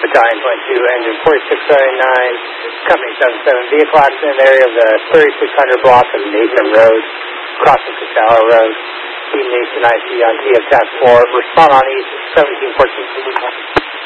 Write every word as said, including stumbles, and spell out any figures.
Battalion twenty-two, engine forty-six seventy-nine, company seventy-seven, vehicle accident in the area of the thirty-six hundred block of Nathan Road, crossing Casella Road. Team Nation I C on T F Task four, respond on East seventeen fourteen.